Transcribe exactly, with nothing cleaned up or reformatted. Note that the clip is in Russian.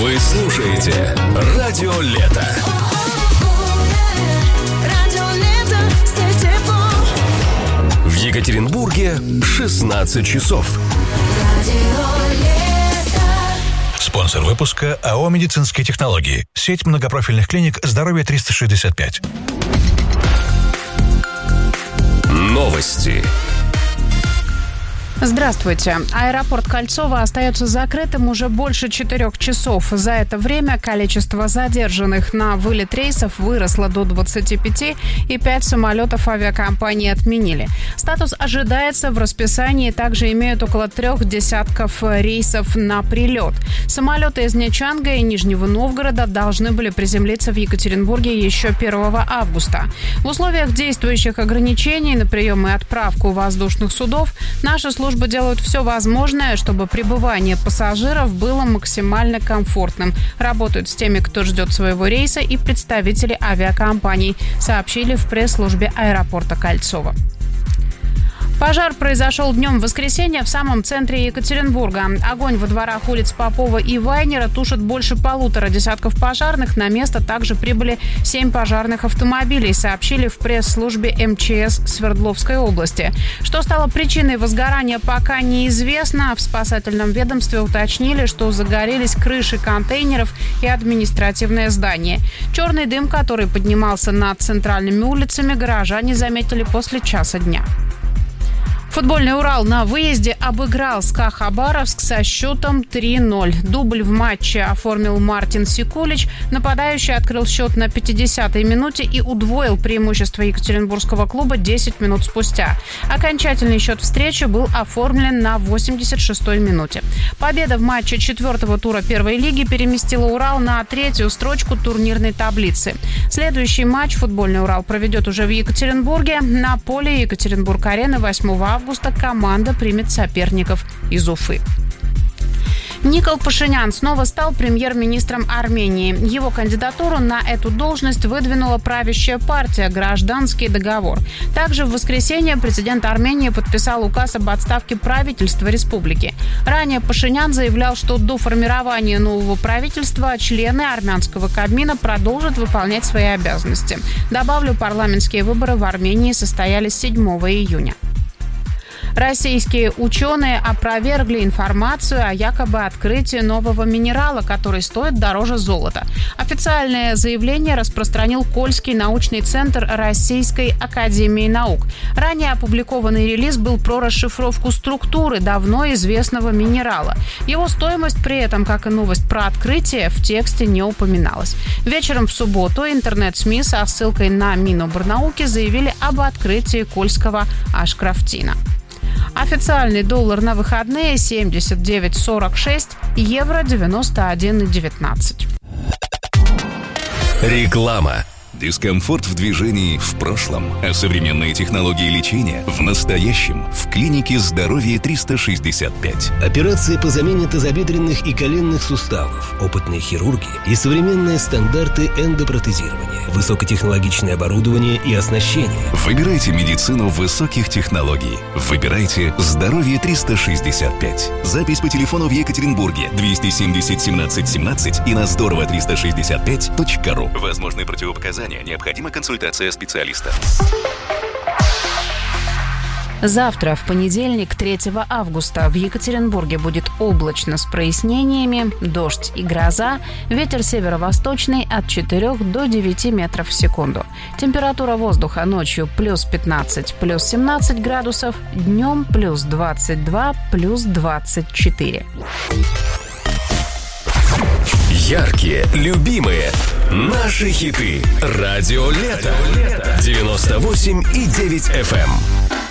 Вы слушаете Радио Лето. В Екатеринбурге шестнадцать часов. Спонсор выпуска АО «Медицинские технологии». Сеть многопрофильных клиник «Здоровье триста шестьдесят пять». Новости. Здравствуйте. Аэропорт Кольцово остается закрытым уже больше четырех часов. За это время количество задержанных на вылет рейсов выросло до двадцати пяти, и пять самолетов авиакомпании отменили. Статус ожидается в расписании. Также имеют около трех десятков рейсов на прилет. Самолеты из Нячанга и Нижнего Новгорода должны были приземлиться в Екатеринбурге еще первого августа. В условиях действующих ограничений на прием и отправку воздушных судов наша служба делают все возможное, чтобы пребывание пассажиров было максимально комфортным. Работают с теми, кто ждет своего рейса, и представители авиакомпаний, сообщили в пресс-службе аэропорта Кольцово. Пожар произошел днем воскресенья в самом центре Екатеринбурга. Огонь во дворах улиц Попова и Вайнера тушит больше полутора десятков пожарных. На место также прибыли семь пожарных автомобилей, сообщили в пресс-службе эм че эс Свердловской области. Что стало причиной возгорания, пока неизвестно. В спасательном ведомстве уточнили, что загорелись крыши контейнеров и административное здание. Черный дым, который поднимался над центральными улицами, горожане заметили после часа дня. Футбольный «Урал» на выезде обыграл СКА Хабаровск со счетом три ноль. Дубль в матче оформил Мартин Сикулич. Нападающий открыл счет на пятидесятой минуте и удвоил преимущество екатеринбургского клуба десять минут спустя. Окончательный счет встречи был оформлен на восемьдесят шестой минуте. Победа в матче четвертого тура первой лиги переместила «Урал» на третью строчку турнирной таблицы. Следующий матч футбольный «Урал» проведет уже в Екатеринбурге. На поле Екатеринбург-арены восьмого августа команда примет соперников из Уфы. Никол Пашинян снова стал премьер-министром Армении. Его кандидатуру на эту должность выдвинула правящая партия «Гражданский договор». Также в воскресенье президент Армении подписал указ об отставке правительства республики. Ранее Пашинян заявлял, что до формирования нового правительства члены армянского Кабмина продолжат выполнять свои обязанности. Добавлю, парламентские выборы в Армении состоялись седьмого июня. Российские ученые опровергли информацию о якобы открытии нового минерала, который стоит дороже золота. Официальное заявление распространил Кольский научный центр Российской академии наук. Ранее опубликованный релиз был про расшифровку структуры давно известного минерала. Его стоимость при этом, как и новость про открытие, в тексте не упоминалась. Вечером в субботу интернет-СМИ со ссылкой на Минобрнауки заявили об открытии Кольского ашкрафтина. Официальный доллар на выходные семьдесят девять сорок шесть, евро девяносто один девятнадцать. Реклама. Дискомфорт в движении в прошлом, а современные технологии лечения в настоящем. В клинике «Здоровье триста шестьдесят пять». Операции по замене тазобедренных и коленных суставов, опытные хирурги и современные стандарты эндопротезирования, высокотехнологичное оборудование и оснащение. Выбирайте медицину высоких технологий. Выбирайте «Здоровье триста шестьдесят пять». Запись по телефону в Екатеринбурге двести семьдесят семнадцать семнадцать и на здорово триста шестьдесят пять точка ру. Возможны противопоказания. Необходима консультация специалиста. Завтра, в понедельник, третьего августа, в Екатеринбурге будет облачно с прояснениями, дождь и гроза, ветер северо-восточный от четырёх до девяти метров в секунду. Температура воздуха ночью плюс пятнадцать, плюс семнадцать градусов, днем плюс двадцать два, плюс двадцать четыре. Яркие, любимые, наши хиты. Радио Лето. девяносто восемь и девять эф эм.